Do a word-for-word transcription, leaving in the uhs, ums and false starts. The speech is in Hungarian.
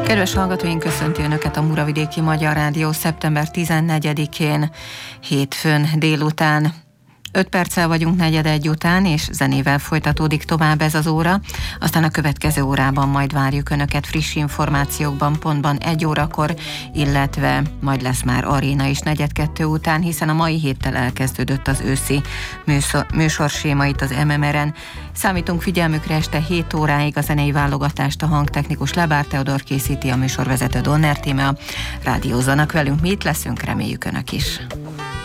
Kedves hallgatóink, köszönti Önöket a Muravidéki Magyar Rádió szeptember tizennegyedikén, hétfőn délután. öt perccel vagyunk negyed egy után, és zenével folytatódik tovább ez az óra. Aztán a következő órában majd várjuk Önöket friss információkban, pontban egy órakor, illetve majd lesz már aréna is negyed kettő után, hiszen a mai héttel elkezdődött az őszi műsor, műsorséma itt az em em er-en. Számítunk figyelmükre este hét óráig, a zenei válogatást a hangtechnikus Lebár Teodor készíti, a műsorvezető Donner Tíme. Rádiózzanak velünk, mi itt leszünk, reméljük Önök is.